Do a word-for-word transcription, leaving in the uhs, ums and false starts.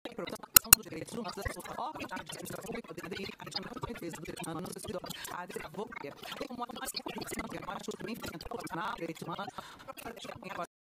proteção dos direitos humanos das pessoas órgãos de administração pública de aderir à defesa dos direitos humanos dos cidadãos a desenvolver. E como a nossa polícia não tem mais tudo bem feito pelo canal direitos humanos, para deixar agora